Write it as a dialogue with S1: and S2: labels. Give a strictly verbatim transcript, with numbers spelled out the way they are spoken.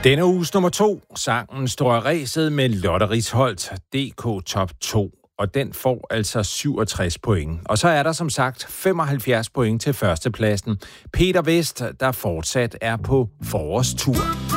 S1: Denne uges nummer to, sangen står i ræset med Lotte Risholt, D K Top to, og den får altså syvogtres point. Og så er der som sagt femoghalvfjerds point til førstepladsen. Peter Vest, der fortsat er på forårstur.